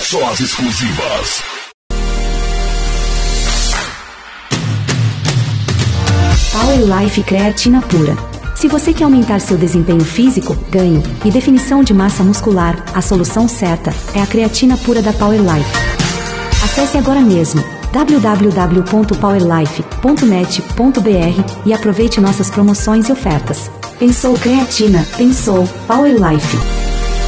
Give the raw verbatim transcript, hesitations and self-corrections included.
Só as exclusivas. Power Life Creatina Pura. Se você quer aumentar seu desempenho físico, ganho e definição de massa muscular, a solução certa é a creatina pura da Power Life. Acesse agora mesmo w w w ponto power life ponto net ponto b r e aproveite nossas promoções e ofertas. Pensou creatina, pensou Power Life.